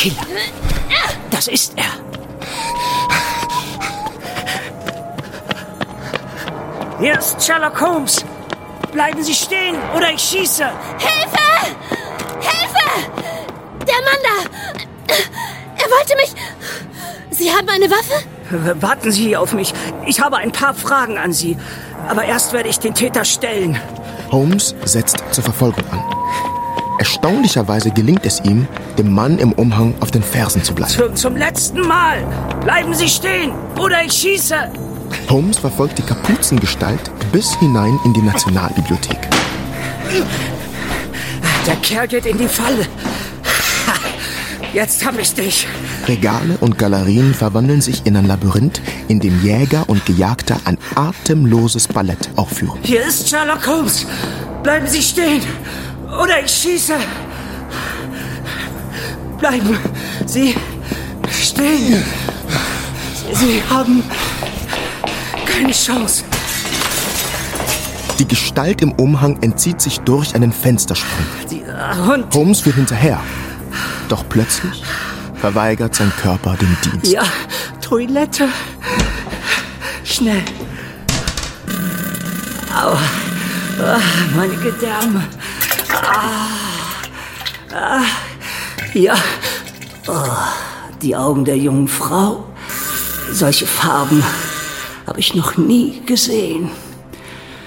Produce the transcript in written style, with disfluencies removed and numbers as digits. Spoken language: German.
Killer. Das ist er. Hier ist Sherlock Holmes. Bleiben Sie stehen oder ich schieße. Hilfe! Hilfe! Der Mann da! Er wollte mich... Sie haben eine Waffe? Warten Sie auf mich. Ich habe ein paar Fragen an Sie. Aber erst werde ich den Täter stellen. Holmes setzt zur Verfolgung an. Erstaunlicherweise gelingt es ihm, dem Mann im Umhang auf den Fersen zu bleiben. Zum letzten Mal. Bleiben Sie stehen oder ich schieße. Holmes verfolgt die Kapuzengestalt bis hinein in die Nationalbibliothek. Der Kerl geht in die Falle. Jetzt hab ich dich. Regale und Galerien verwandeln sich in ein Labyrinth, in dem Jäger und Gejagter ein atemloses Ballett aufführen. Hier ist Sherlock Holmes. Bleiben Sie stehen oder ich schieße. Bleiben Sie stehen. Sie haben keine Chance. Die Gestalt im Umhang entzieht sich durch einen Fenstersprung. Dieser Hund. Holmes will hinterher. Doch plötzlich verweigert sein Körper den Dienst. Ja, Toilette. Schnell. Aua. Meine Gedärme. Ja. Die Augen der jungen Frau. Solche Farben habe ich noch nie gesehen.